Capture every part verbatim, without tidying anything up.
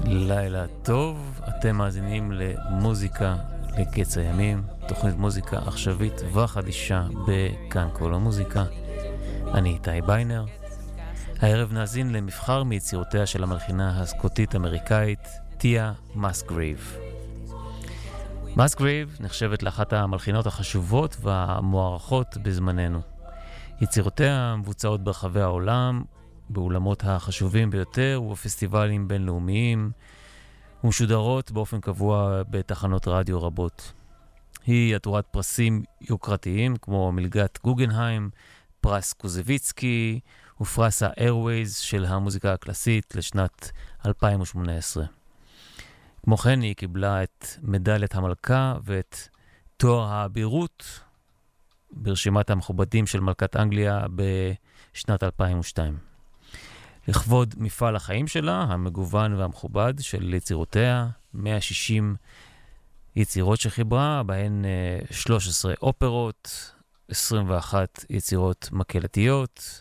לילה טוב, אתם מאזינים למוזיקה לקץ הימים, תוכנית מוזיקה עכשווית וחדישה בכאן כל המוזיקה. אני איתי ביינר. הערב נאזין למבחר מיצירותיה של המלחינה הסקוטית-אמריקאית תיה מסגרייב. מסגרייב נחשבת לאחת המלחינות החשובות והמוערכות בזמננו. יצירותיה מבוצעות ברחבי העולם, באולמות החשובים ביותר ובפסטיבלים בינלאומיים, ומשודרות באופן קבוע בתחנות רדיו רבות. היא עטורת פרסים יוקרתיים כמו מלגת גוגנהיים, פרס קוזביצקי ופרס האיירווייז של המוזיקה הקלאסית לשנת אלפיים ושמונה עשרה. כמו כן היא קיבלה את מדליית המלכה ואת תואר האבירות ברשימת המכובדים של מלכת אנגליה בשנת אלפיים ושתיים. לכבוד מפעל החיים שלה, המגוון והמכובד של יצירותיה, מאה ושישים יצירות שחיברה, בהן שלוש עשרה אופרות, עשרים ואחת יצירות מקהלתיות,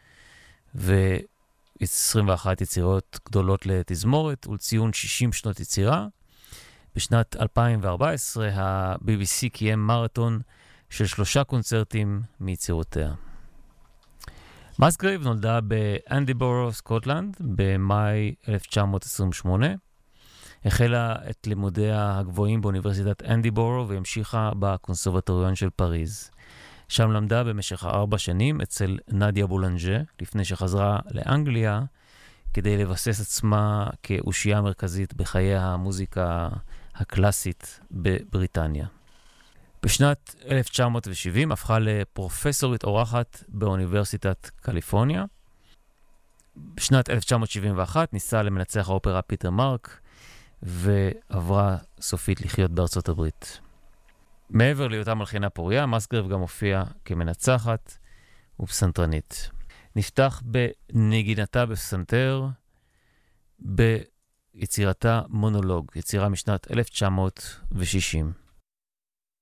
ו-עשרים ואחת יצירות גדולות לתזמורת, ולציון שישים שנות יצירה. בשנת אלפיים וארבע עשרה ה-בי בי סי קיים מרתון של שלושה קונצרטים מיצירותיה. מסגרייב נולדה באנדיבורו, סקוטלנד, במאי אלף תשע מאות עשרים ושמונה. החלה את לימודיה הגבוהים באוניברסיטת אנדיבורו והמשיכה בקונסרבטוריון של פריז. שם למדה במשך ארבע שנים אצל נדיה בולנג'ה, לפני שחזרה לאנגליה, כדי לבסס עצמה כאושייה מרכזית בחיי המוזיקה הקלאסית בבריטניה. בשנת אלף תשע מאות שבעים הפכה לפרופסורית אורחת באוניברסיטת קליפורניה. בשנת אלף תשע מאות שבעים ואחת ניסה למנצח האופרה פיטר מרק, ועברה סופית לחיות בארצות הברית. מעבר להיותה מלחינה פוריה, מסגרייב גם הופיעה כמנצחת ופסנתרנית. נפתח בנגינתה בפסנתר ביצירתה מונולוג, יצירה משנת אלף תשע מאות שישים.